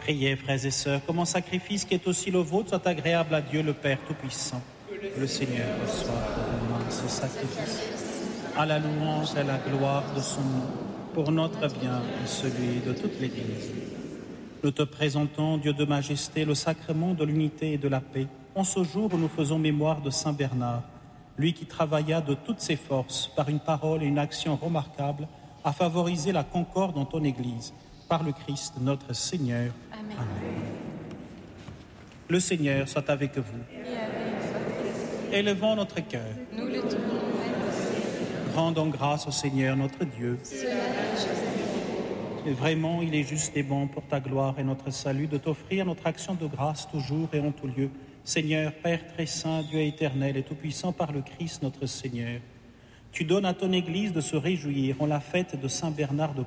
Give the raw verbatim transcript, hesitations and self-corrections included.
Priez, frères et sœurs, que mon sacrifice, qui est aussi le vôtre, soit agréable à Dieu le Père Tout-Puissant. Que le Seigneur reçoive de vos mains ce sacrifice, à la louange et à la gloire de son nom, pour notre bien et celui de toute l'Église. Nous te présentons, Dieu de majesté, le sacrement de l'unité et de la paix, en ce jour où nous faisons mémoire de Saint Bernard, lui qui travailla de toutes ses forces, par une parole et une action remarquables, à favoriser la concorde dans ton Église, par le Christ notre Seigneur. Amen. Amen. Le Seigneur soit avec vous. Et avec Élevons notre cœur. nous le tournons vers Rendons grâce au Seigneur notre Dieu. cela est juste. Et vraiment, il est juste et bon pour ta gloire et notre salut de t'offrir notre action de grâce toujours et en tout lieu. Seigneur, Père très saint, Dieu éternel et tout-puissant par le Christ notre Seigneur. Tu donnes à ton Église de se réjouir en la fête de Saint Bernard de